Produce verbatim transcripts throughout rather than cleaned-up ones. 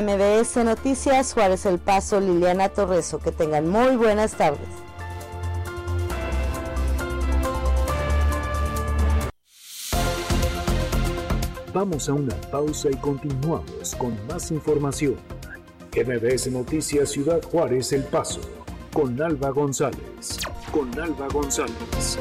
M B S Noticias, Juárez El Paso, Liliana Torreso. Que tengan muy buenas tardes. Vamos a una pausa y continuamos con más información. M B S Noticias Ciudad Juárez El Paso, con Alba González. Con Alba González.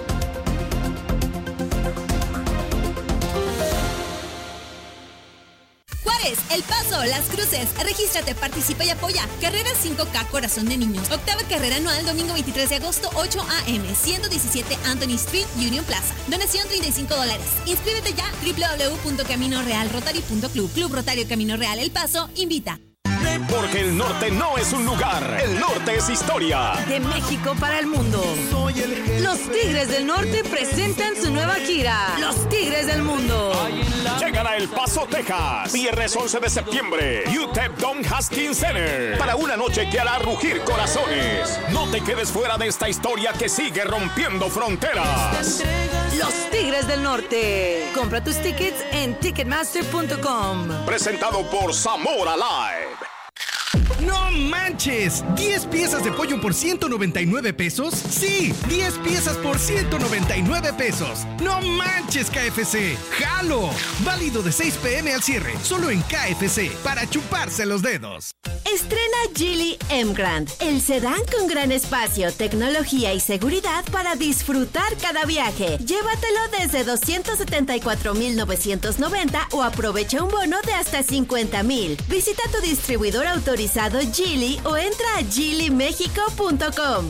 Juárez, El Paso, Las Cruces. Regístrate, participa y apoya. Carrera cinco K Corazón de Niños. Octava carrera anual, domingo veintitrés de agosto, ocho a eme, ciento diecisiete Anthony Street, Union Plaza. Donación treinta y cinco dólares. Inscríbete ya, doble u doble u doble u punto camino real rotary punto club. Club Rotario Camino Real El Paso invita. Porque el norte no es un lugar, el norte es historia. De México para el mundo. Los Tigres del Norte presentan su nueva gira. Los Tigres del Mundo. Llegan a El Paso, Texas, viernes once de septiembre, U T E P Don Haskins Center, para una noche que hará rugir corazones. No te quedes fuera de esta historia que sigue rompiendo fronteras. Los Tigres del Norte. Compra tus tickets en ticketmaster punto com. Presentado por Zamora Live. ¡No manches! ¿diez piezas de pollo por ciento noventa y nueve pesos? ¡Sí! ¡diez piezas por ciento noventa y nueve pesos! ¡No manches, K F C! ¡Jalo! Válido de seis pm al cierre, solo en K F C, para chuparse los dedos. Estrena Geely M-Grand, el sedán con gran espacio, tecnología y seguridad para disfrutar cada viaje. Llévatelo desde doscientos setenta y cuatro mil novecientos noventa o aprovecha un bono de hasta cincuenta mil. Visita tu distribuidor autorizado Geely o entra a geely mexico punto com.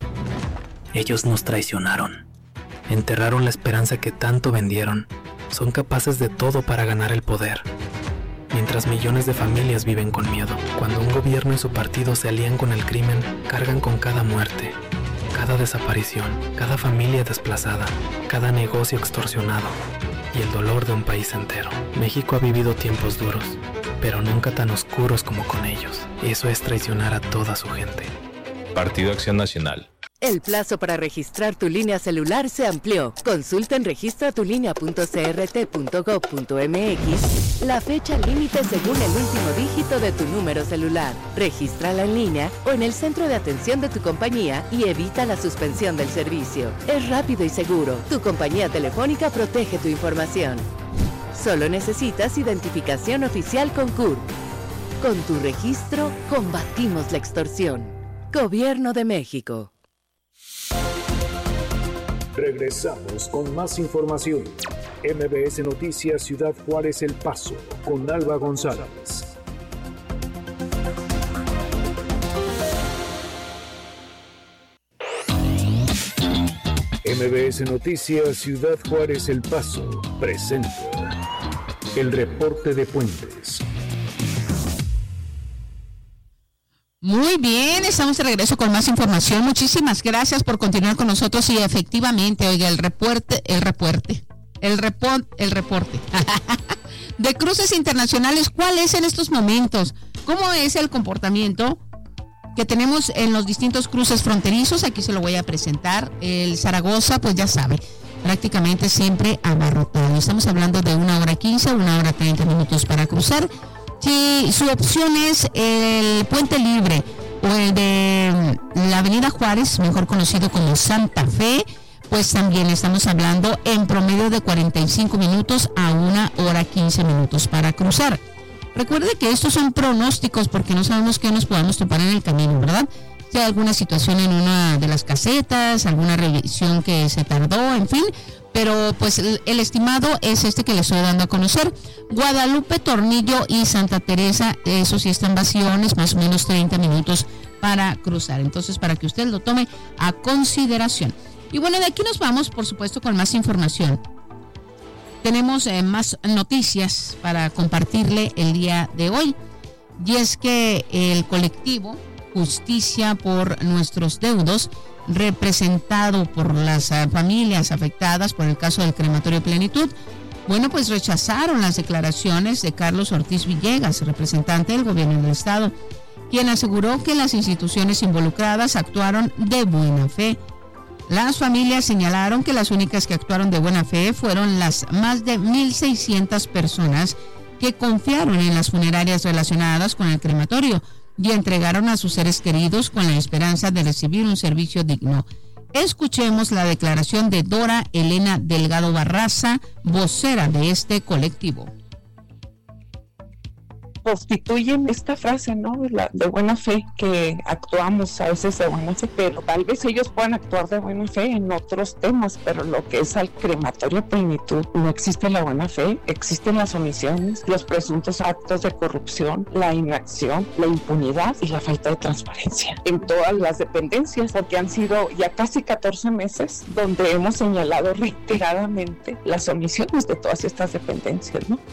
Ellos nos traicionaron. Enterraron la esperanza que tanto vendieron. Son capaces de todo para ganar el poder. Mientras millones de familias viven con miedo. Cuando un gobierno y su partido se alían con el crimen, cargan con cada muerte, cada desaparición, cada familia desplazada, cada negocio extorsionado y el dolor de un país entero. México ha vivido tiempos duros, pero nunca tan oscuros como con ellos. Eso es traicionar a toda su gente. Partido Acción Nacional. El plazo para registrar tu línea celular se amplió. Consulta en registra tu línea punto c r t punto gov punto m x la fecha límite según el último dígito de tu número celular. Regístrala en línea o en el centro de atención de tu compañía y evita la suspensión del servicio. Es rápido y seguro. Tu compañía telefónica protege tu información. Solo necesitas identificación oficial con C U R. Con tu registro, combatimos la extorsión. Gobierno de México. Regresamos con más información. M B S Noticias Ciudad Juárez El Paso, con Alba González. M B S Noticias Ciudad Juárez El Paso presenta el reporte de Puentes. Muy bien, estamos de regreso con más información. Muchísimas gracias por continuar con nosotros y efectivamente, oiga, el reporte, el reporte, el report, el reporte de cruces internacionales. ¿Cuál es en estos momentos? ¿Cómo es el comportamiento que tenemos en los distintos cruces fronterizos? Aquí se lo voy a presentar. El Zaragoza, pues ya sabe, prácticamente siempre abarrotado. Estamos hablando de una hora quince, una hora treinta minutos para cruzar. Si su opción es el Puente Libre o el de la Avenida Juárez, mejor conocido como Santa Fe, pues también estamos hablando en promedio de cuarenta y cinco minutos a una hora quince minutos para cruzar. Recuerde que estos son pronósticos porque no sabemos qué nos podamos topar en el camino, ¿verdad? Si hay alguna situación en una de las casetas, alguna revisión que se tardó, en fin. Pero pues el, el estimado es este que le estoy dando a conocer. Guadalupe, Tornillo y Santa Teresa, eso sí están vacíos, más o menos treinta minutos para cruzar. Entonces, para que usted lo tome a consideración. Y bueno, de aquí nos vamos, por supuesto, con más información. Tenemos eh, más noticias para compartirle el día de hoy. Y es que el colectivo Justicia por Nuestros Deudos, representado por las uh, familias afectadas por el caso del crematorio Plenitud, bueno, pues rechazaron las declaraciones de Carlos Ortiz Villegas, representante del gobierno del estado, quien aseguró que las instituciones involucradas actuaron de buena fe. Las familias señalaron que las únicas que actuaron de buena fe fueron las más de mil seiscientas personas que confiaron en las funerarias relacionadas con el crematorio y entregaron a sus seres queridos con la esperanza de recibir un servicio digno. Escuchemos la declaración de Dora Elena Delgado Barraza, vocera de este colectivo. Constituyen esta frase, ¿no? La, de buena fe, que actuamos a veces de buena fe, pero tal vez ellos puedan actuar de buena fe en otros temas, pero lo que es al crematorio a plenitud, no existe la buena fe, existen las omisiones, los presuntos actos de corrupción, la inacción, la impunidad y la falta de transparencia en todas las dependencias, porque han sido ya casi catorce meses donde hemos señalado reiteradamente las omisiones de todas estas dependencias, ¿no?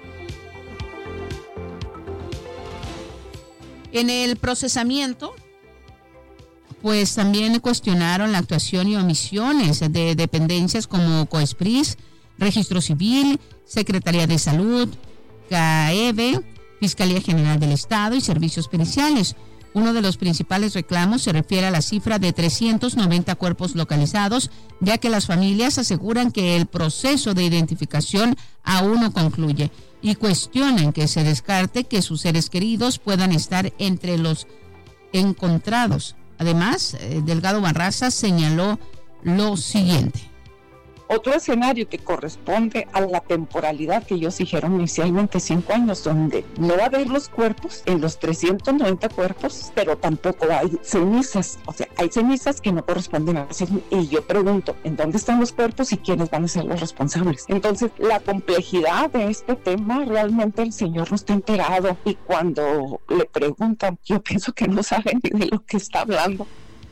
En el procesamiento, pues también cuestionaron la actuación y omisiones de dependencias como COESPRIS, Registro Civil, Secretaría de Salud, CAEVE, Fiscalía General del Estado y Servicios Periciales. Uno de los principales reclamos se refiere a la cifra de trescientos noventa cuerpos localizados, ya que las familias aseguran que el proceso de identificación aún no concluye y cuestionan que se descarte que sus seres queridos puedan estar entre los encontrados. Además, Delgado Barraza señaló lo siguiente. Otro escenario que corresponde a la temporalidad que ellos dijeron inicialmente, cinco años, donde no va a haber los cuerpos en los trescientos noventa cuerpos, pero tampoco hay cenizas. O sea, hay cenizas que no corresponden a las. Y yo pregunto, ¿en dónde están los cuerpos y quiénes van a ser los responsables? Entonces, la complejidad de este tema, realmente el señor no está enterado. Y cuando le preguntan, yo pienso que no sabe ni de lo que está hablando.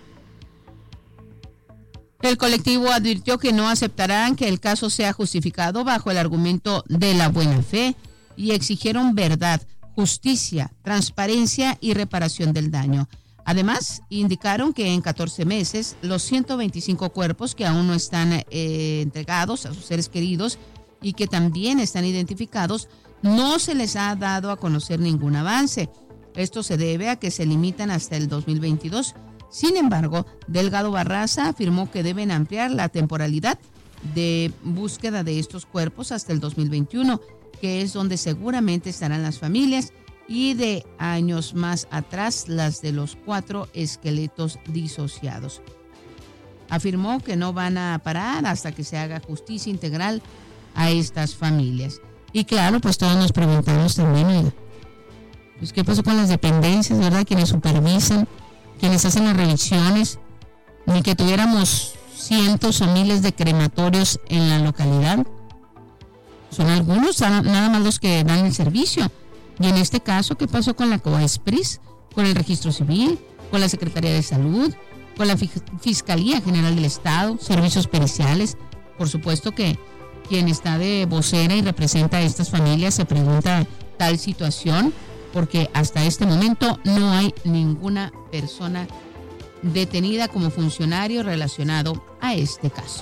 El colectivo advirtió que no aceptarán que el caso sea justificado bajo el argumento de la buena fe y exigieron verdad, justicia, transparencia y reparación del daño. Además, indicaron que en catorce meses, los ciento veinticinco cuerpos que aún no están eh, entregados a sus seres queridos y que también están identificados, no se les ha dado a conocer ningún avance. Esto se debe a que se limitan hasta el dos mil veintidós. Sin embargo, Delgado Barraza afirmó que deben ampliar la temporalidad de búsqueda de estos cuerpos hasta el dos mil veintiuno, que es donde seguramente estarán las familias, y de años más atrás las de los cuatro esqueletos disociados. Afirmó que no van a parar hasta que se haga justicia integral a estas familias. Y claro, pues todos nos preguntamos también, pues qué pasó con las dependencias, ¿verdad? Quienes supervisan, quienes hacen las revisiones, ni que tuviéramos cientos o miles de crematorios en la localidad. Son algunos, nada más los que dan el servicio. Y en este caso, ¿qué pasó con la COESPRIS, con el Registro Civil, con la Secretaría de Salud, con la Fiscalía General del Estado, Servicios Periciales? Por supuesto que quien está de vocera y representa a estas familias se pregunta tal situación, porque hasta este momento no hay ninguna persona detenida como funcionario relacionado a este caso.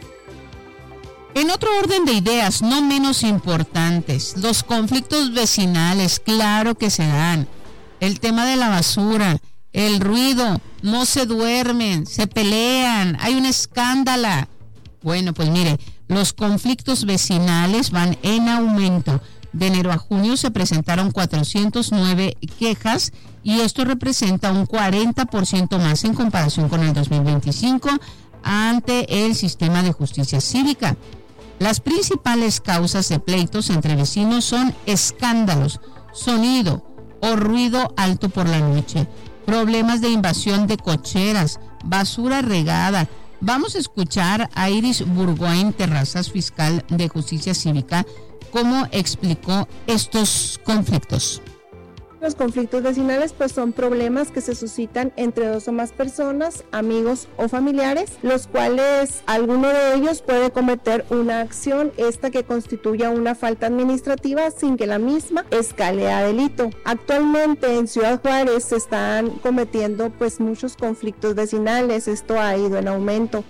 En otro orden de ideas, no menos importantes, los conflictos vecinales, claro que se dan. El tema de la basura, el ruido, no se duermen, se pelean, hay un escándalo. Bueno, pues mire, los conflictos vecinales van en aumento. De enero a junio se presentaron cuatrocientas nueve quejas y esto representa un cuarenta por ciento más en comparación con el dos mil veinticinco ante el sistema de justicia cívica. Las principales causas de pleitos entre vecinos son escándalos, sonido o ruido alto por la noche, problemas de invasión de cocheras, basura regada. Vamos a escuchar a Iris Burgoyne Terrazas, fiscal de Justicia Cívica, cómo explicó estos conflictos. Los conflictos vecinales pues son problemas que se suscitan entre dos o más personas, amigos o familiares, los cuales alguno de ellos puede cometer una acción, esta que constituya una falta administrativa sin que la misma escale a delito. Actualmente en Ciudad Juárez se están cometiendo pues muchos conflictos vecinales, esto ha ido en aumento.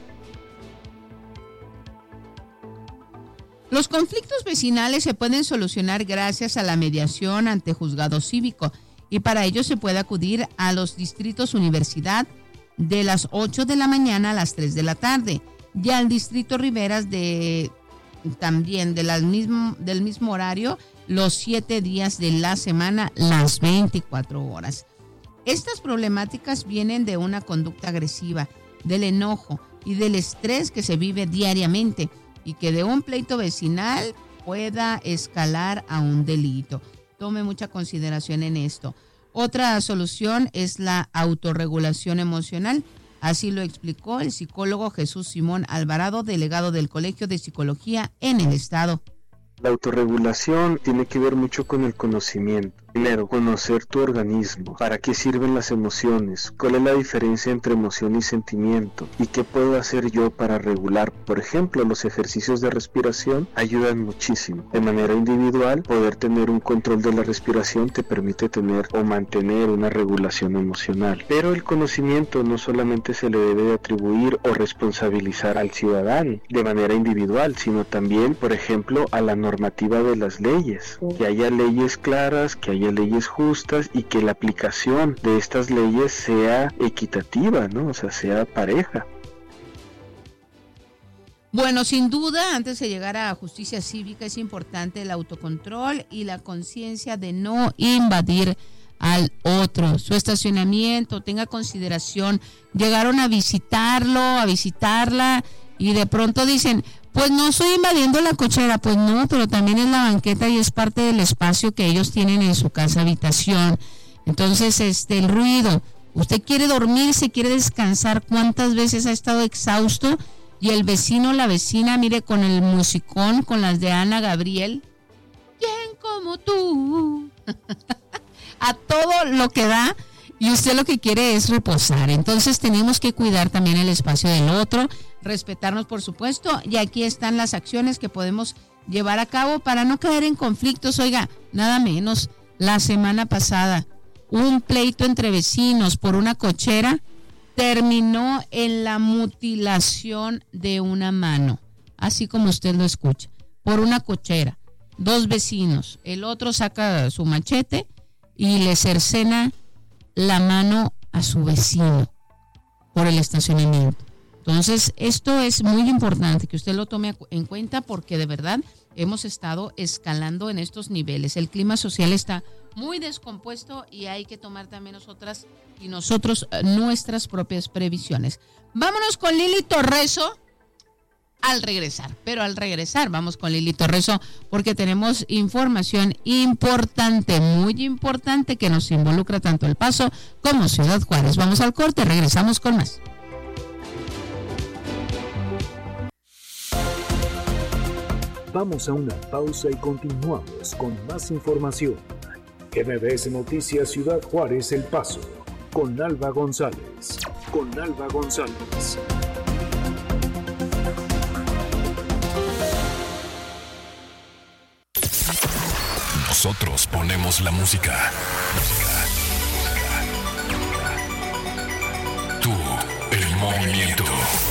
Los conflictos vecinales se pueden solucionar gracias a la mediación ante juzgado cívico y para ello se puede acudir a los distritos Universidad de las ocho de la mañana a las tres de la tarde y al distrito Riberas de también de la mismo, del mismo horario los siete días de la semana, las veinticuatro horas. Estas problemáticas vienen de una conducta agresiva, del enojo y del estrés que se vive diariamente y que de un pleito vecinal pueda escalar a un delito. Tome mucha consideración en esto. Otra solución es la autorregulación emocional. Así lo explicó el psicólogo Jesús Simón Alvarado, delegado del Colegio de Psicología en el Estado. La autorregulación tiene que ver mucho con el conocimiento. Primero, conocer tu organismo, para qué sirven las emociones, cuál es la diferencia entre emoción y sentimiento y qué puedo hacer yo para regular. Por ejemplo, los ejercicios de respiración ayudan muchísimo. De manera individual, poder tener un control de la respiración te permite tener o mantener una regulación emocional. Pero el conocimiento no solamente se le debe de atribuir o responsabilizar al ciudadano de manera individual, sino también, por ejemplo, a la normativa de las leyes. Que haya leyes claras, que haya leyes justas y que la aplicación de estas leyes sea equitativa, ¿no? O sea, sea pareja. Bueno, sin duda, antes de llegar a justicia cívica es importante el autocontrol y la conciencia de no invadir al otro. Su estacionamiento, tenga consideración. Llegaron a visitarlo, a visitarla y de pronto dicen, pues no estoy invadiendo la cochera. Pues no, pero también es la banqueta y es parte del espacio que ellos tienen en su casa habitación. Entonces, este, el ruido, usted quiere dormirse, quiere descansar. ¿Cuántas veces ha estado exhausto? Y el vecino, la vecina, mire, con el musicón, con las de Ana Gabriel. ¿Quién como tú? A todo lo que da. Y usted lo que quiere es reposar. Entonces tenemos que cuidar también el espacio del otro, respetarnos, por supuesto, y aquí están las acciones que podemos llevar a cabo para no caer en conflictos. Oiga, nada menos, la semana pasada, un pleito entre vecinos por una cochera terminó en la mutilación de una mano, así como usted lo escucha, por una cochera. Dos vecinos, el otro saca su machete y le cercena la mano a su vecino por el estacionamiento. Entonces, esto es muy importante que usted lo tome en cuenta porque de verdad hemos estado escalando en estos niveles. El clima social está muy descompuesto y hay que tomar también nosotras y nosotros nuestras propias previsiones. Vámonos con Lili Torreso al regresar, pero al regresar vamos con Lili Torreso porque tenemos información importante, muy importante que nos involucra tanto El Paso como Ciudad Juárez. Vamos al corte, regresamos con más. Vamos a una pausa y continuamos con más información. M B S Noticias Ciudad Juárez El Paso con Alba González. Con Alba González. Nosotros ponemos la música. Tú, el movimiento.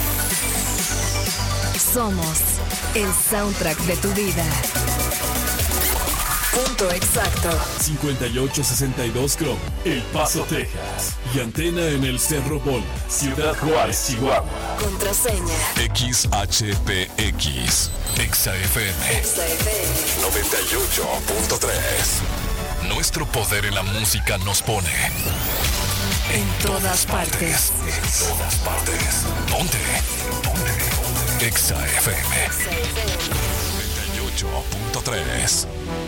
Somos el soundtrack de tu vida. Punto exacto. cincuenta y ocho sesenta y dos Chrome, El Paso, Texas. Y antena en el Cerro Bola, Ciudad Juárez, Chihuahua. Contraseña X H P X, Exa F M, Exa F M noventa y ocho punto tres. Nuestro poder en la música nos pone en todas partes. En todas partes. ¿Dónde? ¿Dónde? Exa F M noventa y ocho punto tres.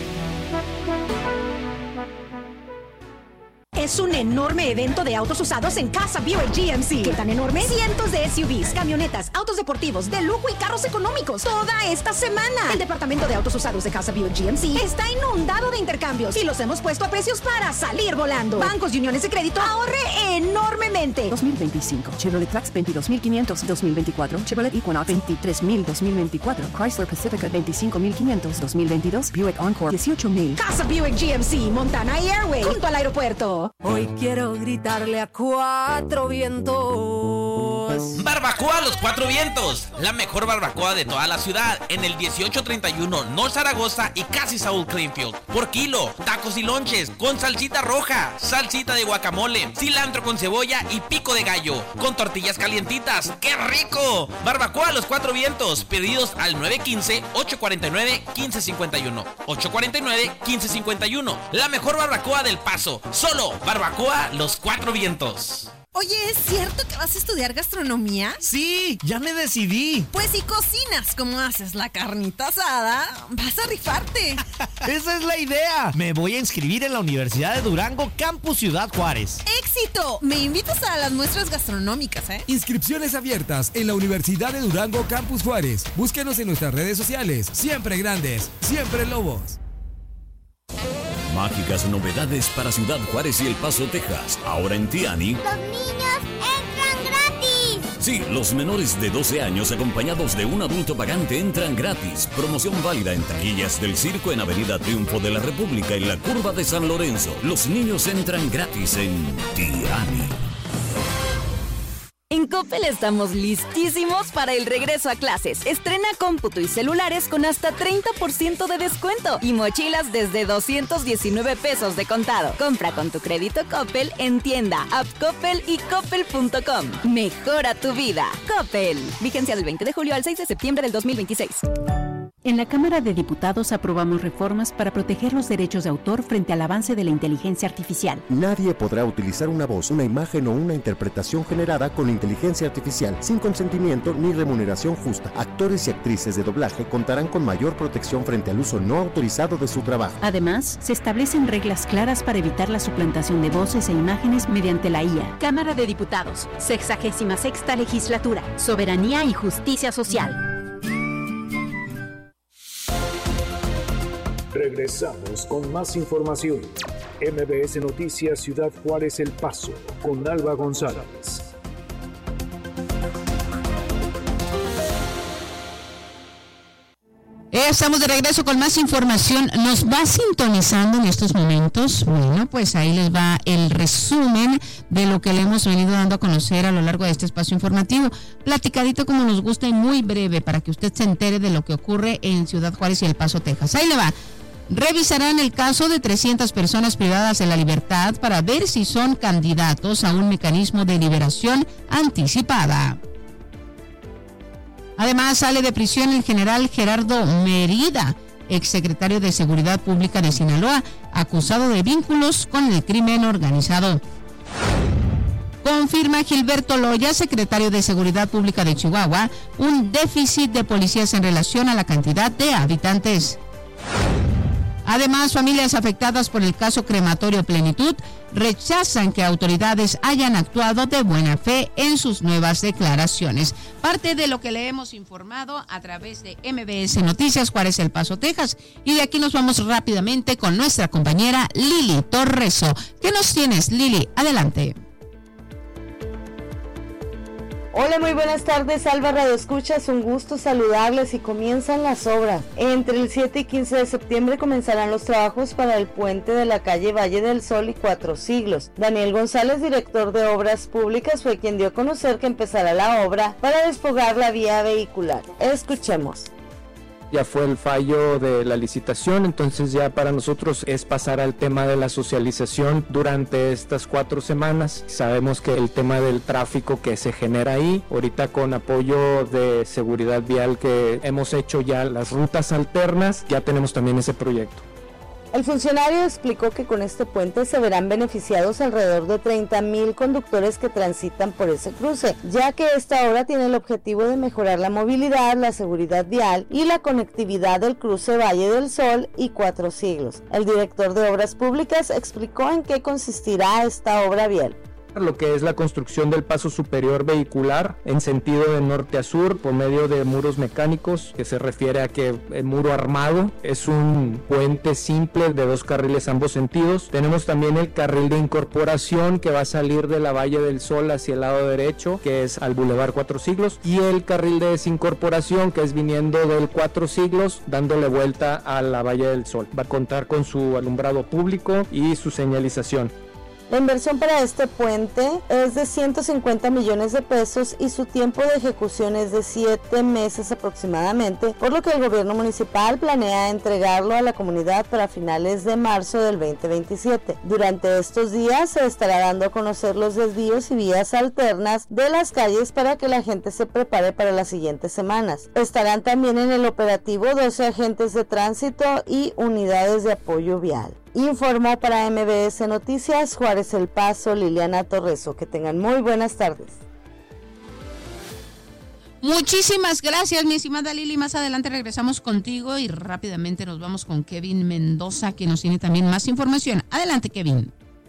Es un enorme evento de autos usados en Casa Buick G M C. ¿Qué tan enorme? Cientos de S U Vs, camionetas, autos deportivos, de lujo y carros económicos. Toda esta semana. El departamento de autos usados de Casa Buick G M C está inundado de intercambios y los hemos puesto a precios para salir volando. Bancos y uniones de crédito ahorre enormemente. dos mil veinticinco, Chevrolet Trax veintidós mil quinientos, dos mil veinticuatro, Chevrolet Equinox veintitrés mil, dos mil veinticuatro, Chrysler Pacifica veinticinco mil quinientos, dos mil veintidós, Buick Encore dieciocho mil. Casa Buick G M C, Montana y Airway, junto al aeropuerto. Hoy quiero gritarle a cuatro vientos. vientos. Barbacoa Los Cuatro Vientos, la mejor barbacoa de toda la ciudad, en el dieciocho treinta y uno North Zaragoza y casi Saúl Greenfield. Por kilo, tacos y lonches, con salsita roja, salsita de guacamole, cilantro con cebolla y pico de gallo, con tortillas calientitas. ¡Qué rico! Barbacoa Los Cuatro Vientos, pedidos al nueve uno cinco, ocho cuatro nueve, uno cinco cinco uno, ocho cuatro nueve, uno cinco cinco uno. La mejor barbacoa del Paso, solo Barbacoa Los Cuatro Vientos. Oye, ¿es cierto que vas a estudiar gastronomía? Sí, ya me decidí. Pues si cocinas como haces la carnita asada, vas a rifarte. Esa es la idea. Me voy a inscribir en la Universidad de Durango, Campus Ciudad Juárez. ¡Éxito! Me invitas a las muestras gastronómicas, ¿eh? Inscripciones abiertas en la Universidad de Durango, Campus Juárez. Búsquenos en nuestras redes sociales. Siempre grandes, siempre lobos. Mágicas novedades para Ciudad Juárez y El Paso, Texas. Ahora en Tiani. ¡Los niños entran gratis! Sí, los menores de doce años acompañados de un adulto pagante entran gratis. Promoción válida en taquillas del circo en Avenida Triunfo de la República en la curva de San Lorenzo. Los niños entran gratis en Tiani. En Coppel estamos listísimos para el regreso a clases. Estrena cómputo y celulares con hasta treinta por ciento de descuento y mochilas desde doscientos diecinueve pesos de contado. Compra con tu crédito Coppel en tienda, app Coppel y coppel punto com. Mejora tu vida. Coppel. Vigencia del veinte de julio al seis de septiembre del dos mil veintiséis. En la Cámara de Diputados aprobamos reformas para proteger los derechos de autor frente al avance de la inteligencia artificial. Nadie podrá utilizar una voz, una imagen o una interpretación generada con inteligencia artificial sin consentimiento ni remuneración justa. Actores y actrices de doblaje contarán con mayor protección frente al uso no autorizado de su trabajo. Además, se establecen reglas claras para evitar la suplantación de voces e imágenes mediante la I A. Cámara de Diputados, sexagésima sexta legislatura, soberanía y justicia social. Regresamos con más información. M B S Noticias Ciudad Juárez El Paso con Alba González. Estamos de regreso con más información. Nos va sintonizando en estos momentos. Bueno, pues ahí les va el resumen de lo que le hemos venido dando a conocer a lo largo de este espacio informativo. Platicadito como nos gusta y muy breve para que usted se entere de lo que ocurre en Ciudad Juárez y El Paso, Texas. Ahí le va. Revisarán el caso de trescientas personas privadas de la libertad para ver si son candidatos a un mecanismo de liberación anticipada. Además, sale de prisión el general Gerardo Merida, exsecretario de Seguridad Pública de Sinaloa, acusado de vínculos con el crimen organizado. Confirma Gilberto Loya, secretario de Seguridad Pública de Chihuahua, un déficit de policías en relación a la cantidad de habitantes. Además, familias afectadas por el caso Crematorio Plenitud rechazan que autoridades hayan actuado de buena fe en sus nuevas declaraciones. Parte de lo que le hemos informado a través de M B S Noticias Juárez El Paso, Texas. Y de aquí nos vamos rápidamente con nuestra compañera Lili Torreso. ¿Qué nos tienes, Lili? Adelante. Hola, muy buenas tardes, Alba Radio Escuchas, un gusto saludarles y comienzan las obras. Entre el siete y quince de septiembre comenzarán los trabajos para el puente de la calle Valle del Sol y Cuatro Siglos. Daniel González, director de Obras Públicas, fue quien dio a conocer que empezará la obra para desfogar la vía vehicular. Escuchemos. Ya fue el fallo de la licitación, entonces ya para nosotros es pasar al tema de la socialización durante estas cuatro semanas. Sabemos que el tema del tráfico que se genera ahí, ahorita con apoyo de seguridad vial que hemos hecho ya las rutas alternas, ya tenemos también ese proyecto. El funcionario explicó que con este puente se verán beneficiados alrededor de treinta mil conductores que transitan por ese cruce, ya que esta obra tiene el objetivo de mejorar la movilidad, la seguridad vial y la conectividad del cruce Valle del Sol y Cuatro Siglos. El director de Obras Públicas explicó en qué consistirá esta obra vial. Lo que es la construcción del paso superior vehicular en sentido de norte a sur por medio de muros mecánicos, que se refiere a que el muro armado es un puente simple de dos carriles ambos sentidos. Tenemos también el carril de incorporación que va a salir de la Valle del Sol hacia el lado derecho, que es al Boulevard Cuatro Siglos, y el carril de desincorporación que es viniendo del Cuatro Siglos dándole vuelta a la Valle del Sol. Va a contar con su alumbrado público y su señalización. La inversión para este puente es de ciento cincuenta millones de pesos y su tiempo de ejecución es de siete meses aproximadamente, por lo que el gobierno municipal planea entregarlo a la comunidad para finales de marzo del veinte veintisiete. Durante estos días se estará dando a conocer los desvíos y vías alternas de las calles para que la gente se prepare para las siguientes semanas. Estarán también en el operativo doce agentes de tránsito y unidades de apoyo vial. Informó para M B S Noticias Juárez El Paso, Liliana Torreso. Que tengan muy buenas tardes. Muchísimas gracias, mi estimada Lili. Más adelante regresamos contigo y rápidamente nos vamos con Kevin Mendoza, que nos tiene también más información. Adelante, Kevin.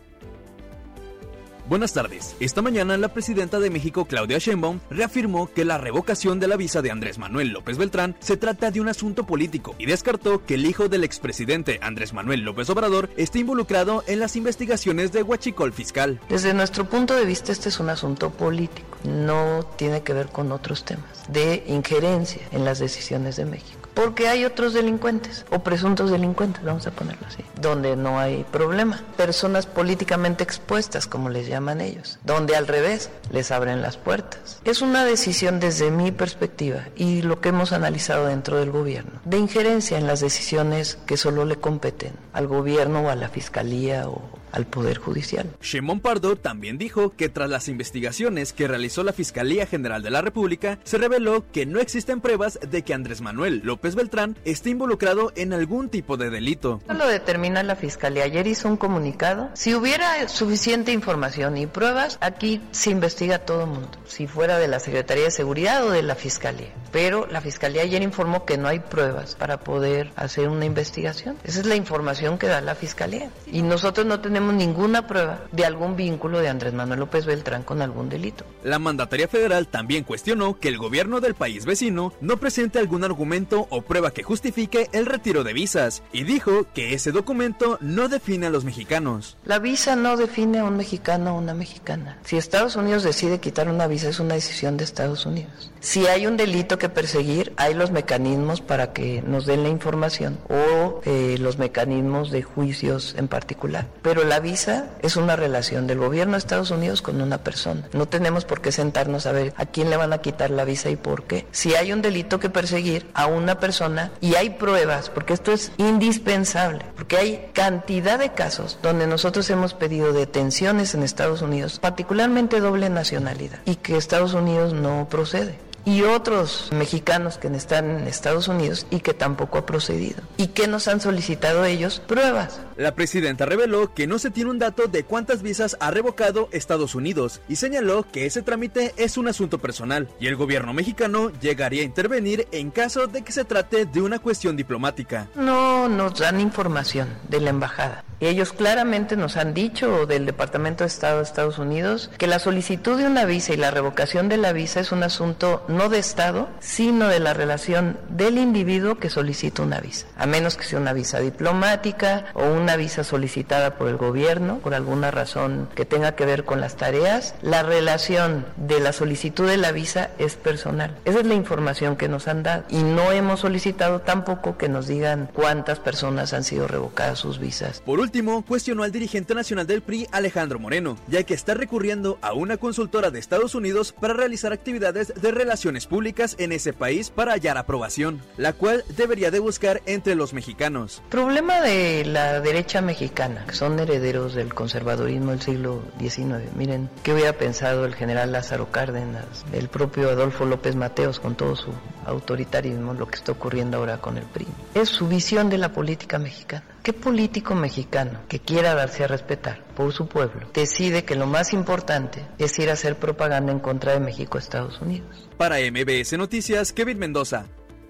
Buenas tardes. Esta mañana la presidenta de México, Claudia Sheinbaum, reafirmó que la revocación de la visa de Andrés Manuel López Beltrán se trata de un asunto político y descartó que el hijo del expresidente Andrés Manuel López Obrador esté involucrado en las investigaciones de huachicol fiscal. Desde nuestro punto de vista, este es un asunto político, no tiene que ver con otros temas de injerencia en las decisiones de México. Porque hay otros delincuentes, o presuntos delincuentes, vamos a ponerlo así, donde no hay problema. Personas políticamente expuestas, como les llaman ellos, donde al revés les abren las puertas. Es una decisión desde mi perspectiva y lo que hemos analizado dentro del gobierno, de injerencia en las decisiones que solo le competen al gobierno o a la fiscalía o al Poder Judicial. Sheinbaum Pardo también dijo que tras las investigaciones que realizó la Fiscalía General de la República, se reveló que no existen pruebas de que Andrés Manuel López Beltrán esté involucrado en algún tipo de delito. Lo determina la Fiscalía. Ayer hizo un comunicado. Si hubiera suficiente información y pruebas, aquí se investiga a todo el mundo, si fuera de la Secretaría de Seguridad o de la Fiscalía. Pero la Fiscalía ayer informó que no hay pruebas para poder hacer una investigación. Esa es la información que da la Fiscalía. Y nosotros no tenemos ninguna prueba de algún vínculo de Andrés Manuel López Beltrán con algún delito. La mandataria federal también cuestionó que el gobierno del país vecino no presente algún argumento o prueba que justifique el retiro de visas y dijo que ese documento no define a los mexicanos. La visa no define a un mexicano o una mexicana. Si Estados Unidos decide quitar una visa, es una decisión de Estados Unidos. Si hay un delito que perseguir, hay los mecanismos para que nos den la información o eh, los mecanismos de juicios en particular. Pero la visa es una relación del gobierno de Estados Unidos con una persona. No tenemos por qué sentarnos a ver a quién le van a quitar la visa y por qué. Si hay un delito que perseguir a una persona y hay pruebas, porque esto es indispensable, porque hay cantidad de casos donde nosotros hemos pedido detenciones en Estados Unidos, particularmente doble nacionalidad, y que Estados Unidos no procede. Y otros mexicanos que están en Estados Unidos y que tampoco ha procedido. ¿Y qué nos han solicitado ellos? Pruebas. La presidenta reveló que no se tiene un dato de cuántas visas ha revocado Estados Unidos y señaló que ese trámite es un asunto personal y el gobierno mexicano llegaría a intervenir en caso de que se trate de una cuestión diplomática. No nos dan información de la embajada. Ellos claramente nos han dicho, del Departamento de Estado de Estados Unidos, que la solicitud de una visa y la revocación de la visa es un asunto no de Estado, sino de la relación del individuo que solicita una visa, a menos que sea una visa diplomática o una visa solicitada por el gobierno, por alguna razón que tenga que ver con las tareas. La relación de la solicitud de la visa es personal. Esa es la información que nos han dado y no hemos solicitado tampoco que nos digan cuántas personas han sido revocadas sus visas. Por último, cuestionó al dirigente nacional del P R I, Alejandro Moreno, ya que está recurriendo a una consultora de Estados Unidos para realizar actividades de relaciones públicas en ese país para hallar aprobación, la cual debería de buscar entre los mexicanos. Problema de la derecha mexicana, que son herederos del conservadurismo del siglo diecinueve. Miren, ¿qué hubiera pensado el general Lázaro Cárdenas, el propio Adolfo López Mateos con todo su autoritarismo, lo que está ocurriendo ahora con el P R I? Es su visión de la política mexicana. ¿Qué político mexicano que quiera darse a respetar por su pueblo decide que lo más importante es ir a hacer propaganda en contra de México a Estados Unidos? Para M B S Noticias, Kevin Mendoza.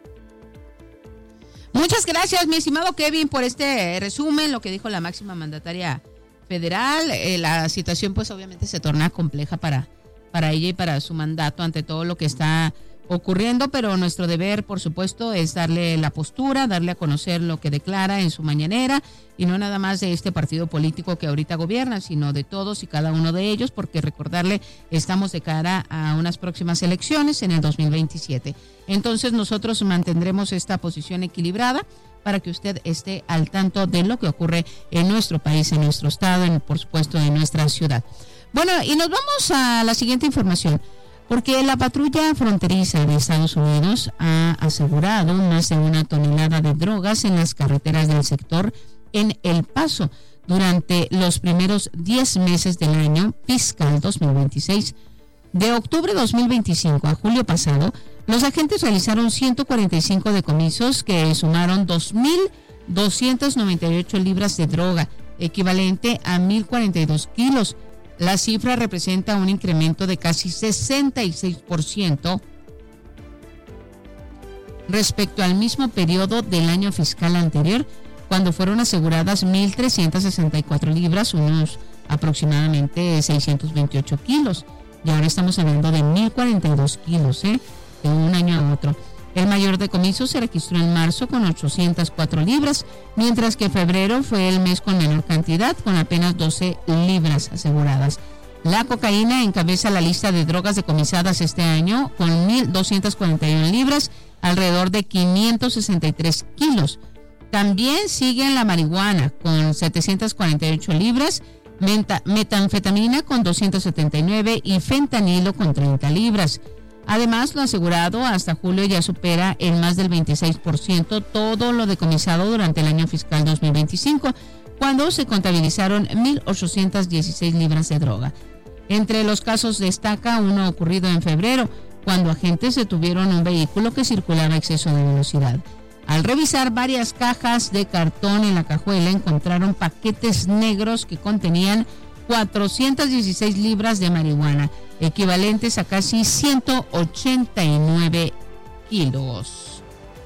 Muchas gracias, mi estimado Kevin, por este resumen, lo que dijo la máxima mandataria federal. Eh, la situación pues obviamente se torna compleja para, para ella y para su mandato ante todo lo que está ocurriendo, pero nuestro deber, por supuesto, es darle la postura, darle a conocer lo que declara en su mañanera, y no nada más de este partido político que ahorita gobierna, sino de todos y cada uno de ellos, porque recordarle, estamos de cara a unas próximas elecciones en el dos mil veintisiete. Entonces nosotros mantendremos esta posición equilibrada para que usted esté al tanto de lo que ocurre en nuestro país, en nuestro estado, en, por supuesto en nuestra ciudad. Bueno, y nos vamos a la siguiente información, porque la patrulla fronteriza de Estados Unidos ha asegurado más de una tonelada de drogas en las carreteras del sector en El Paso durante los primeros diez meses del año fiscal dos mil veintiséis. De octubre de dos mil veinticinco a julio pasado, los agentes realizaron ciento cuarenta y cinco decomisos que sumaron dos mil doscientas noventa y ocho libras de droga, equivalente a mil cuarenta y dos kilos. La cifra representa un incremento de casi sesenta y seis por ciento respecto al mismo periodo del año fiscal anterior, cuando fueron aseguradas mil trescientas sesenta y cuatro libras, unos aproximadamente seiscientos veintiocho kilos. Y ahora estamos hablando de mil cuarenta y dos kilos, ¿eh? de un año a otro. El mayor decomiso se registró en marzo con ochocientas cuatro libras, mientras que febrero fue el mes con menor cantidad, con apenas doce libras aseguradas. La cocaína encabeza la lista de drogas decomisadas este año con mil doscientas cuarenta y una libras, alrededor de quinientos sesenta y tres kilos. También sigue la marihuana con setecientas cuarenta y ocho libras, Meta, metanfetamina con doscientos setenta y nueve y fentanilo con treinta libras. Además, lo asegurado hasta julio ya supera en más del veintiséis por ciento todo lo decomisado durante el año fiscal dos mil veinticinco, cuando se contabilizaron mil ochocientas dieciséis libras de droga. Entre los casos destaca uno ocurrido en febrero, cuando agentes detuvieron un vehículo que circulaba a exceso de velocidad. Al revisar varias cajas de cartón en la cajuela, encontraron paquetes negros que contenían cuatrocientas dieciséis libras de marihuana, equivalentes a casi ciento ochenta y nueve kilos.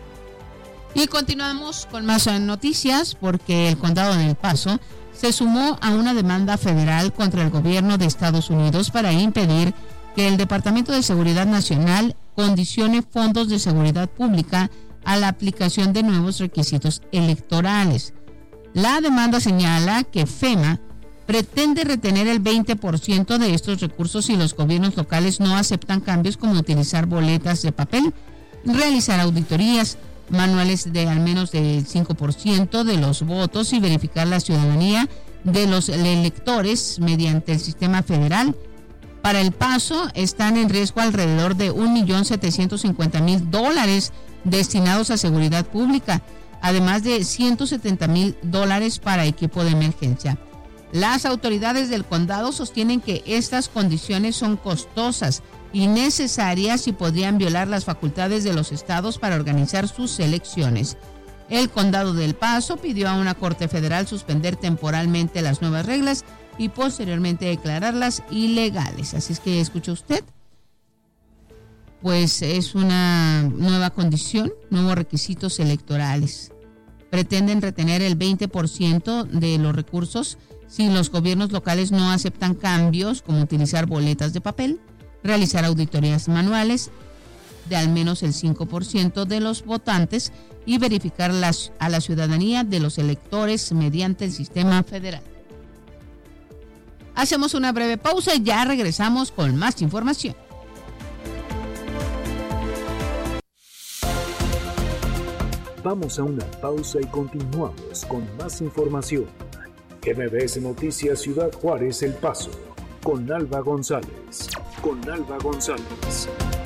Y continuamos con más noticias, porque el condado de El Paso se sumó a una demanda federal contra el gobierno de Estados Unidos para impedir que el Departamento de Seguridad Nacional condicione fondos de seguridad pública a la aplicación de nuevos requisitos electorales. La demanda señala que FEMA pretende retener el veinte por ciento de estos recursos si los gobiernos locales no aceptan cambios como utilizar boletas de papel, realizar auditorías, manuales de al menos del cinco por ciento de los votos y verificar la ciudadanía de los electores mediante el sistema federal. Para El Paso están en riesgo alrededor de un millón setecientos cincuenta mil dólares destinados a seguridad pública, además de ciento setenta mil dólares para equipo de emergencia. Las autoridades del condado sostienen que estas condiciones son costosas, innecesarias y podrían violar las facultades de los estados para organizar sus elecciones. El condado de El Paso pidió a una corte federal suspender temporalmente las nuevas reglas y posteriormente declararlas ilegales. Así es que escucha usted, pues es una nueva condición, nuevos requisitos electorales. Pretenden retener el veinte por ciento de los recursos si los gobiernos locales no aceptan cambios como utilizar boletas de papel, realizar auditorías manuales de al menos el cinco por ciento de los votantes y verificar las, a la ciudadanía de los electores mediante el sistema federal. Hacemos una breve pausa y ya regresamos con más información. Vamos a una pausa y continuamos con más información. M B S Noticias Ciudad Juárez El Paso, con Alba González. Con Alba González.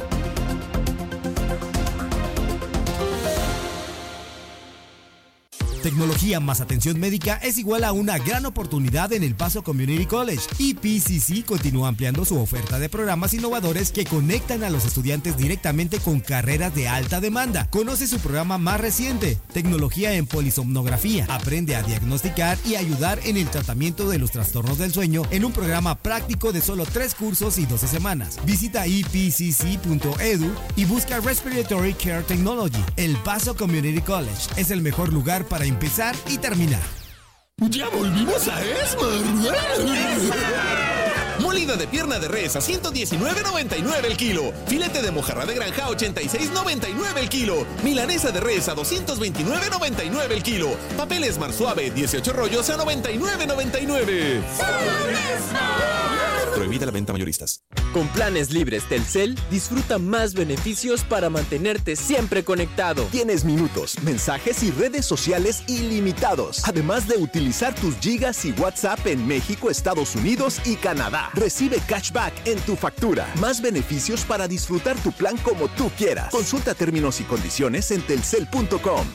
Tecnología más atención médica es igual a una gran oportunidad en El Paso Community College. Y P C C continúa ampliando su oferta de programas innovadores que conectan a los estudiantes directamente con carreras de alta demanda. Conoce su programa más reciente, Tecnología en Polisomnografía. Aprende a diagnosticar y ayudar en el tratamiento de los trastornos del sueño en un programa práctico de solo tres cursos y doce semanas. Visita e p c c punto e d u y busca Respiratory Care Technology. El Paso Community College es el mejor lugar para empezar y terminar. ¡Ya volvimos a Esmar! Molida de pierna de res a ciento diecinueve noventa y nueve el kilo. Filete de mojarra de granja a ochenta y seis noventa y nueve el kilo. Milanesa de res a doscientos veintinueve noventa y nueve el kilo. Papel Esmar suave dieciocho rollos a noventa y nueve noventa y nueve. ¡Solo en Esmar! Prohibida la venta mayoristas. Con planes libres Telcel, disfruta más beneficios para mantenerte siempre conectado. Tienes minutos, mensajes y redes sociales ilimitados, además de utilizar tus gigas y WhatsApp en México, Estados Unidos y Canadá. Recibe cashback en tu factura. Más beneficios para disfrutar tu plan como tú quieras. Consulta términos y condiciones en telcel punto com.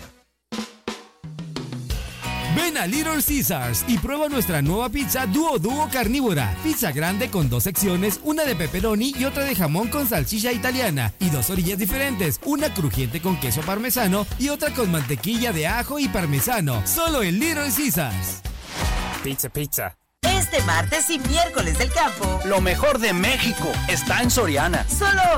Ven a Little Caesars y prueba nuestra nueva pizza Duo Duo carnívora. Pizza grande con dos secciones, una de pepperoni y otra de jamón con salchicha italiana. Y dos orillas diferentes, una crujiente con queso parmesano y otra con mantequilla de ajo y parmesano. Solo en Little Caesars. Pizza, pizza. Este martes y miércoles del campo, lo mejor de México está en Soriana. Solo